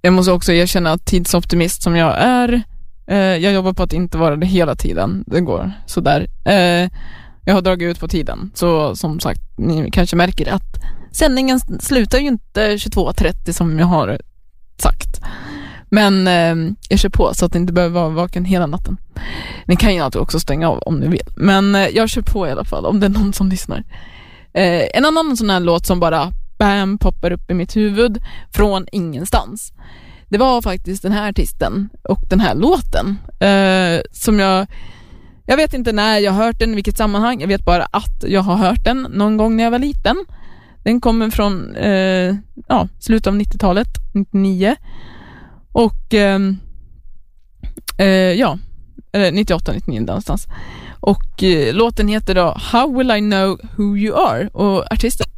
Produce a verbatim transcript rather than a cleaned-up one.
jag måste också erkänna att tidsoptimist som jag är, eh, jag jobbar på att inte vara det hela tiden. Det går sådär. Eh, jag har dragit ut på tiden. Så som sagt, ni kanske märker att sändningen slutar ju inte tjugotvå trettio som jag har sagt. Men eh, jag kör på så att det inte behöver vara vaken hela natten. Ni kan ju alltid också stänga av om ni vill. Men eh, jag kör på i alla fall om det är någon som lyssnar. Eh, en annan sån här låt som bara bam poppar upp i mitt huvud från ingenstans. Det var faktiskt den här artisten och den här låten eh, som jag jag vet inte när jag har hört den, i vilket sammanhang. Jag vet bara att jag har hört den någon gång när jag var liten. Den kommer från eh, ja, slutet av nittiotalet, nittionio. Och eh, eh, ja, nittioåtta nittionio någonstans. Och eh, låten heter då How Will I Know Who You Are? Och artisten